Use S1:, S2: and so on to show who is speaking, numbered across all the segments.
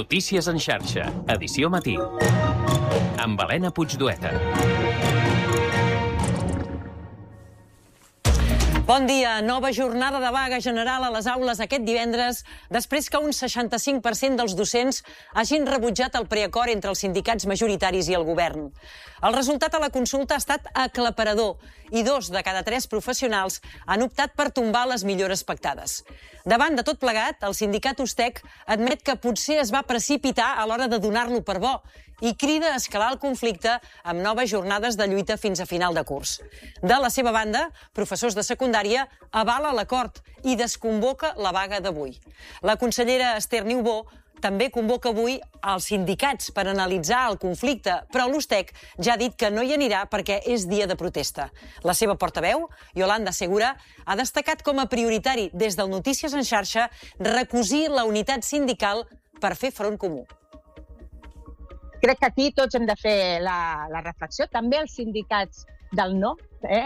S1: Notícies en xarxa, edició matí. Amb Helena Puigdueta.
S2: Bon dia. Nova jornada de vaga general a les aules aquest divendres, després que un 65% dels docents hagin rebutjat el preacord entre els sindicats majoritaris i el govern. El resultat a la consulta ha estat aclaparador i 2 de cada 3 professionals han optat per tombar les millores pactades. Davant de tot plegat, el sindicat USTEC admet que potser es va precipitar a l'hora de donar-lo per bo i crida a escalar el conflicte amb noves jornades de lluita fins a final de curs. De la seva banda, professors de secundària avala l'acord i desconvoca la vaga d'avui. La consellera Esther Niubó també convoca avui els sindicats per analitzar el conflicte, però l'USTEC ja ha dit que no hi anirà perquè és dia de protesta. La seva portaveu, Yolanda Segura, ha destacat com a prioritari des del Notícies en xarxa recosir la unitat sindical per fer front comú.
S3: Crec que aquí tots hem de fer la reflexió, també els sindicats del no,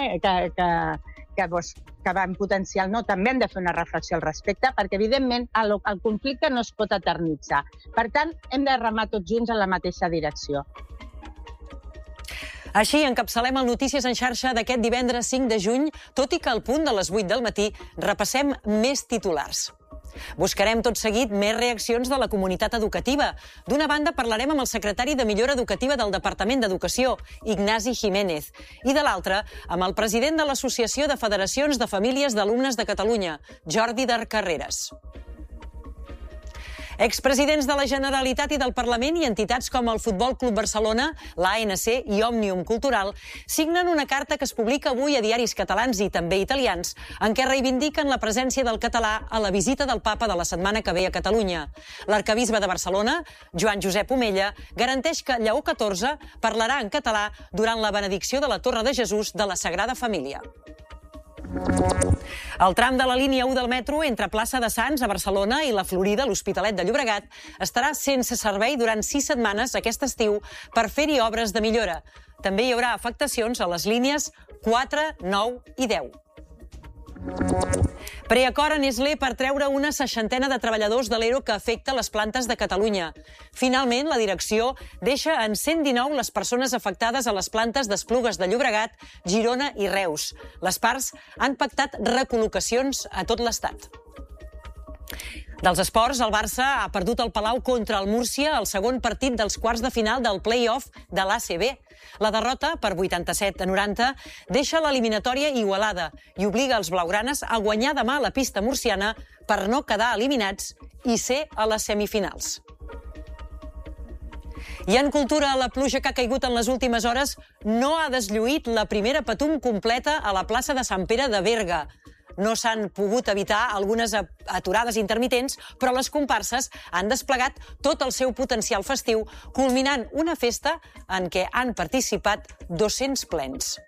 S3: que van potenciar el no, també han de fer una reflexió al respecte, perquè evidentment el conflicte no es pot eternitzar. Per tant, hem de remar tots junts en la mateixa direcció.
S2: Així encapçalem el Notícies en xarxa d'aquest divendres 5 de juny, tot i que al punt de les 8 del matí repassem més titulars. Buscarem tot seguit més reaccions de la comunitat educativa. D'una banda, parlarem amb el secretari de Millora Educativa del Departament d'Educació, Ignasi Jiménez, i de l'altra, amb el president de l'Associació de Federacions de Famílies d'Alumnes de Catalunya, Jordi Carreras. Expresidents de la Generalitat i del Parlament i entitats com el Futbol Club Barcelona, l'ANC i Òmnium Cultural signen una carta que es publica avui a diaris catalans i també italians, en què reivindiquen la presència del català a la visita del papa de la setmana que ve a Catalunya. L'arcabisbe de Barcelona, Joan Josep Omella, garanteix que Lleó XIV parlarà en català durant la benedicció de la Torre de Jesús de la Sagrada Família. El tram de la línia 1 del metro entre Plaça de Sants, a Barcelona, i la Florida, a l'Hospitalet de Llobregat, estarà sense servei durant 6 setmanes aquest estiu per fer-hi obres de millora. També hi haurà afectacions a les línies 4, 9 i 10. Preacord a Nestlé per treure una 60ena de treballadors de l'ERO que afecta les plantes de Catalunya. Finalment, la direcció deixa en 119 les persones afectades a les plantes d'Esplugues de Llobregat, Girona i Reus. Les parts han pactat recol·locacions a tot l'Estat. Dels esports, el Barça ha perdut el Palau contra el Múrcia al segon partit dels quarts de final del play-off de l'ACB. La derrota, per 87-90, deixa l'eliminatòria igualada i obliga els blaugranes a guanyar demà a la pista murciana per no quedar eliminats i ser a les semifinals. I en cultura, la pluja que ha caigut en les últimes hores no ha deslluït la primera Patum completa a la plaça de Sant Pere de Berga. No s'han pogut evitar algunes aturades intermitents, però les comparses han desplegat tot el seu potencial festiu, culminant una festa en què han participat 200 plens.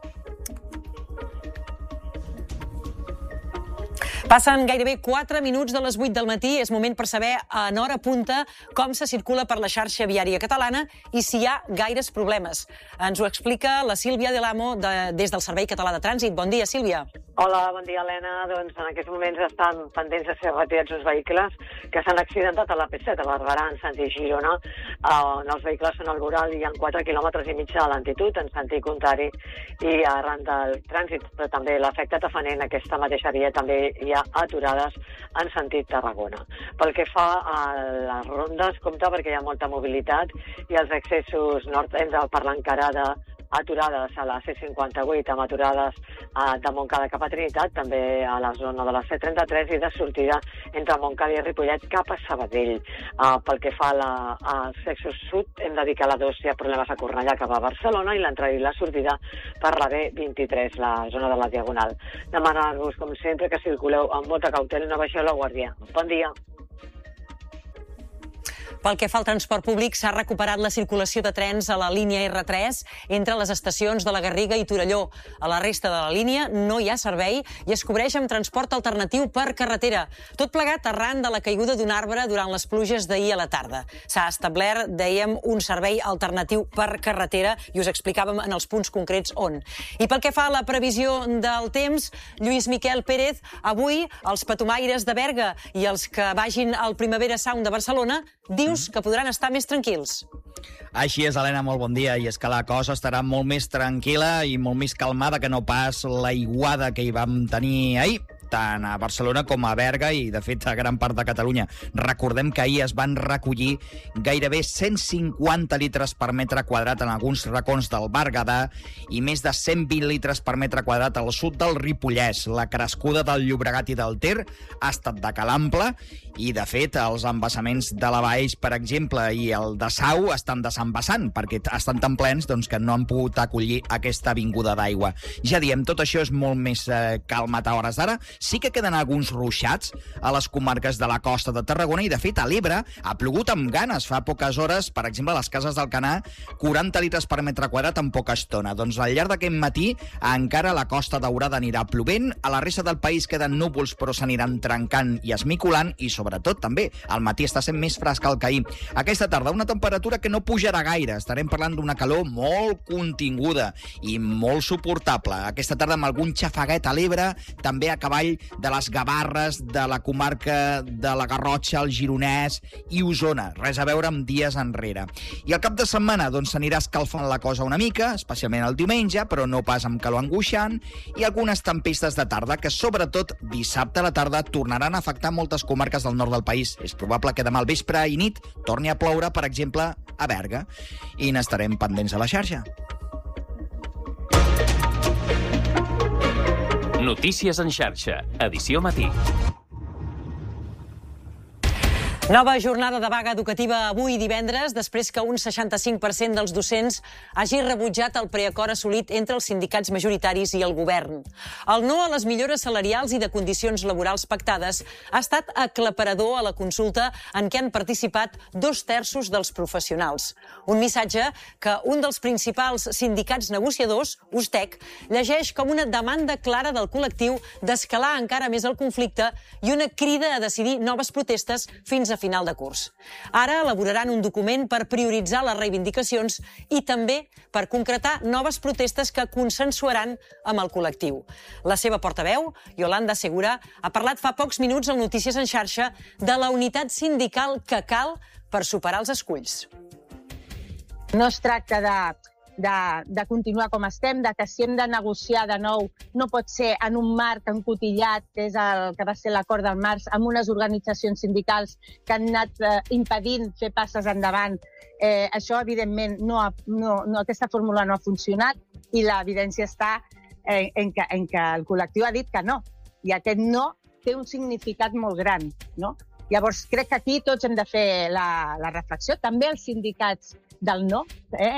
S2: Passen gairebé 4 minuts de les 8 del matí. És moment per saber en hora punta com se circula per la xarxa viària catalana i si hi ha gaires problemes. Ens ho explica la Sílvia de l'Amo des del Servei Català de Trànsit. Bon dia, Sílvia.
S4: Hola, bon dia, Helena. Doncs en aquests moments estan pendents de ser retirats uns vehicles que s'han accidentat a la P7 a Barberà, en sentit Girona. Els vehicles són al voral i hi ha 4 quilòmetres i mig de lentitud en sentit contrari i arran del trànsit, però també l'efecte tafaner en aquesta mateixa via també hi ha aturades en sentit Tarragona. Pel que fa a les rondes, compte perquè hi ha molta mobilitat i els accessos nord hem de parlar encara d'aturades a la C58 amb aturades de Montcada cap a Trinitat, també a la zona de la C33 i de sortida entre Montcada i Ripollet cap a Sabadell. Pel que fa als accessos sud, hem de dir que a la 2 hi ha problemes a Cornellà cap a Barcelona i l'entrada i la sortida per la B23, la zona de la Diagonal. Demanar-vos, com sempre, que circuleu amb molta cautela i no baixeu la guàrdia. Bon dia.
S2: Pel que fa al transport públic, s'ha recuperat la circulació de trens a la línia R3 entre les estacions de la Garriga i Torelló. A la resta de la línia no hi ha servei i es cobreix amb transport alternatiu per carretera. Tot plegat arran de la caiguda d'un arbre durant les pluges d'ahir a la tarda. S'ha establert, dèiem, un servei alternatiu per carretera i us explicàvem en els punts concrets on. I pel que fa a la previsió del temps, Lluís Miquel Pérez, avui els patumaires de Berga i els que vagin al Primavera Sound de Barcelona, dius professors que podran estar més tranquils.
S5: Així és, Helena, molt bon dia. I és que la cosa estarà molt més tranquil·la i molt més calmada que no pas l'aiguada que hi vam tenir ahir, tant a Barcelona com a Berga i, de fet, a gran part de Catalunya. Recordem que ahir es van recollir gairebé 150 litres per metre quadrat en alguns racons del Berguedà i més de 120 litres per metre quadrat al sud del Ripollès. La crescuda del Llobregat i del Ter ha estat de calample i, de fet, els embassaments de la Baix, per exemple, i el de Sau estan desembassant perquè estan tan plens que no han pogut acollir aquesta vinguda d'aigua. Ja diem, tot això és molt més calmat a hores d'ara. Sí que queden alguns ruixats a les comarques de la costa de Tarragona i, de fet, a l'Ebre ha plogut amb ganes fa poques hores. Per exemple, a les Cases d'Alcanar, 40 litres per metre quadrat en poca estona. Doncs al llarg d'aquest matí encara la Costa Daurada anirà plovent, a la resta del país queden núvols però s'aniran trencant i esmicolant i, sobretot, també, al matí està sent més fresc que ahir. Aquesta tarda una temperatura que no pujarà gaire. Estarem parlant d'una calor molt continguda i molt suportable. Aquesta tarda amb algun xafaguet a l'Ebre, també a cavall de les Gavarres, de la comarca de la Garrotxa, el Gironès i Osona. Res a veure amb dies enrere. I al cap de setmana s'anirà escalfant la cosa una mica, especialment el diumenge, però no pas amb calor angoixant, i algunes tempestes de tarda que, sobretot, dissabte a la tarda tornaran a afectar moltes comarques del nord del país. És probable que demà al vespre i nit torni a ploure, per exemple, a Berga. I n'estarem pendents a la xarxa.
S1: Notícies en xarxa, edició matí.
S2: Nova jornada de vaga educativa avui divendres, després que un 65% dels docents hagi rebutjat el preacord assolit entre els sindicats majoritaris i el govern. El no a les millores salarials i de condicions laborals pactades ha estat aclaparador a la consulta en què han participat 2/3 dels professionals. Un missatge que un dels principals sindicats negociadors, USTEC, llegeix com una demanda clara del col·lectiu d'escalar encara més el conflicte i una crida a decidir noves protestes fins a final de curs. Ara elaboraran un document per prioritzar les reivindicacions i també per concretar noves protestes que consensuaran amb el col·lectiu. La seva portaveu, Yolanda Segura, ha parlat fa pocs minuts al Notícies en xarxa de la unitat sindical que cal per superar els esculls.
S3: No es tracta de continuar com estem, de que si hem de negociar de nou no pot ser en un marc encotillat, que és el que va ser l'acord del març, amb unes organitzacions sindicals que han anat impedint fer passes endavant. Això, evidentment, aquesta fórmula no ha funcionat i l'evidència està en que el col·lectiu ha dit que no. I aquest no té un significat molt gran, no? Llavors, crec que aquí tots hem de fer la reflexió. També els sindicats del no,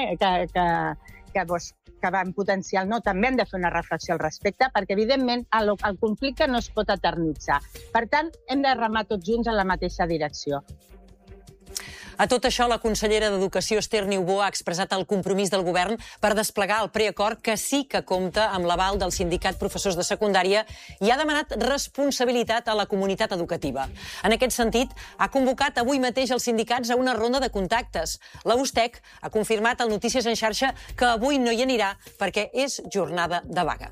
S3: que van potenciar el no, també hem de fer una reflexió al respecte, perquè, evidentment, el conflicte no es pot eternitzar. Per tant, hem de remar tots junts en la mateixa direcció.
S2: A tot això, la consellera d'Educació, Esther Niubó, ha expressat el compromís del govern per desplegar el preacord que sí que compta amb l'aval del sindicat professors de secundària i ha demanat responsabilitat a la comunitat educativa. En aquest sentit, ha convocat avui mateix els sindicats a una ronda de contactes. La USTEC ha confirmat al Notícies en xarxa que avui no hi anirà perquè és jornada de vaga.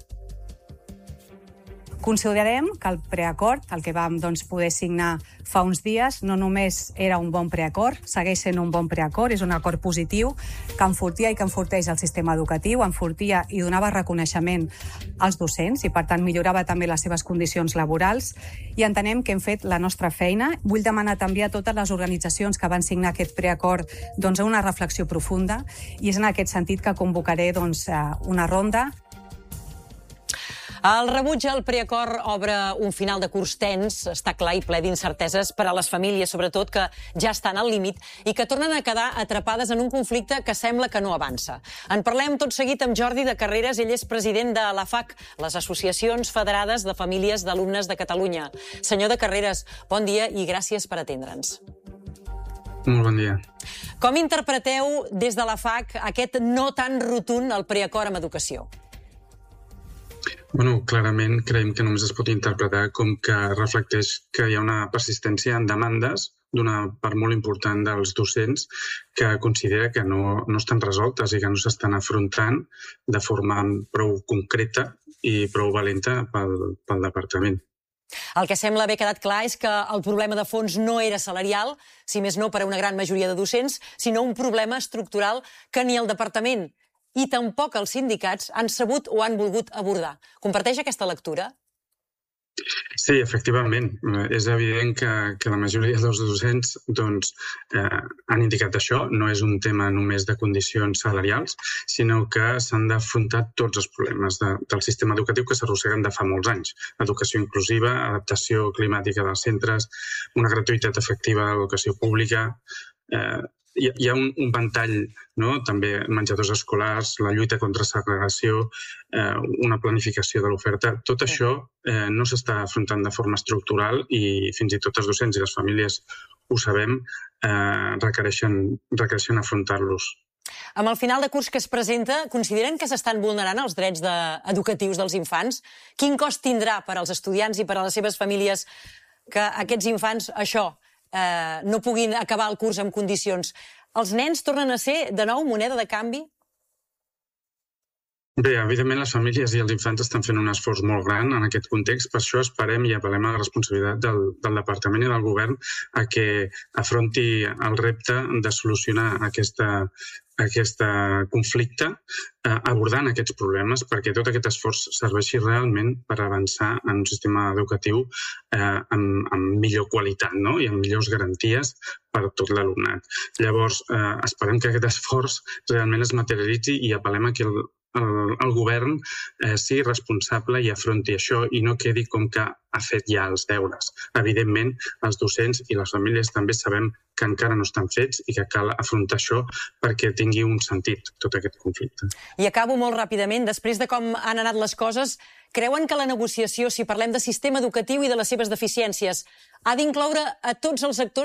S6: Considerem que el preacord, el que vam poder signar fa uns dies, no només era un bon preacord, segueix sent un bon preacord, és un acord positiu que enfortia i que enforteix el sistema educatiu, enfortia i donava reconeixement als docents i, per tant, millorava també les seves condicions laborals i entenem que hem fet la nostra feina. Vull demanar també a totes les organitzacions que van signar aquest preacord una reflexió profunda i és en aquest sentit que convocaré una ronda.
S2: El rebuig al preacord obre un final de curs tens, està clar, i ple d'incerteses per a les famílies, sobretot, que ja estan al límit i que tornen a quedar atrapades en un conflicte que sembla que no avança. En parlem tot seguit amb Jordi de Carreras, ell és president de l'AFAC, les Associacions Federades de Famílies d'Alumnes de Catalunya. Senyor de Carreras, bon dia i gràcies per atendre'ns.
S7: Molt bon dia.
S2: Com interpreteu des de l'AFAC aquest no tan rotund al preacord amb educació?
S7: Clarament creiem que només es pot interpretar com que reflecteix que hi ha una persistència en demandes d'una part molt important dels docents que considera que no estan resoltes i que no s'estan afrontant de forma prou concreta i prou valenta pel departament.
S2: El que sembla haver quedat clar és que el problema de fons no era salarial, si més no per a una gran majoria de docents, sinó un problema estructural que ni el departament i tampoc els sindicats han sabut o han volgut abordar. Comparteix aquesta lectura?
S7: Sí, efectivament. És evident que la majoria dels docents han indicat això. No és un tema només de condicions salarials, sinó que s'han d'afrontar tots els problemes del sistema educatiu que s'arrosseguen de fa molts anys. Educació inclusiva, adaptació climàtica dels centres, una gratuïtat efectiva de l'educació pública. Hi ha un ventall, també menjadors escolars, la lluita contra segregació, una planificació de l'oferta. Tot això no s'està afrontant de forma estructural i fins i tot els docents i les famílies, ho sabem, requereixen afrontar-los.
S2: Amb el final de curs que es presenta, consideren que s'estan vulnerant els drets educatius dels infants? Quin cost tindrà per als estudiants i per a les seves famílies que aquests infants, no puguin acabar el curs en condicions? Els nens tornen a ser, de nou, moneda de canvi?
S7: Bé, evidentment les famílies i els infants estan fent un esforç molt gran en aquest context, per això esperem i apel·lem a la responsabilitat del Departament i del Govern a que afronti el repte de solucionar aquest conflicte abordant aquests problemes perquè tot aquest esforç serveixi realment per avançar en un sistema educatiu amb millor qualitat i amb millors garanties per tot l'alumnat. Llavors, esperem que aquest esforç realment es materialitzi i apel·lem a que el govern sigui responsable i afronti això i no quedi com que ha fet ja els deures. Evidentment, els docents i les famílies també sabem que encara no estan fets i que cal afrontar això perquè tingui un sentit tot aquest conflicte.
S2: I acabo molt ràpidament. Després de com han anat les coses, creuen que la negociació, si parlem de sistema educatiu i de les seves deficiències, ha d'incloure a tots els actors